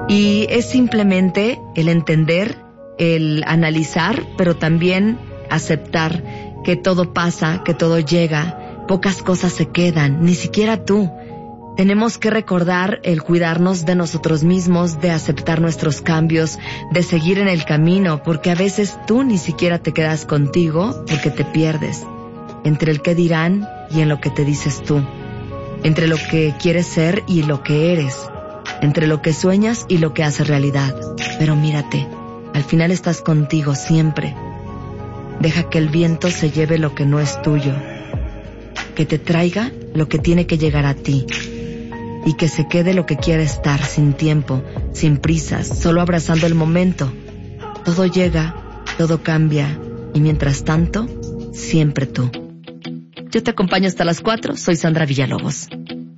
Y es simplemente el entender, el analizar, pero también aceptar que todo pasa, que todo llega, pocas cosas se quedan, ni siquiera tú. Tenemos que recordar el cuidarnos de nosotros mismos, de aceptar nuestros cambios, de seguir en el camino, porque a veces tú ni siquiera te quedas contigo porque te pierdes. Entre el qué dirán y en lo que te dices tú. Entre lo que quieres ser y lo que eres. Entre lo que sueñas y lo que haces realidad. Pero mírate, al final estás contigo siempre. Deja que el viento se lleve lo que no es tuyo. Que te traiga lo que tiene que llegar a ti. Y que se quede lo que quiere estar, sin tiempo, sin prisas, solo abrazando el momento. Todo llega, todo cambia, y mientras tanto, siempre tú. Yo te acompaño hasta las 4, soy Sandra Villalobos.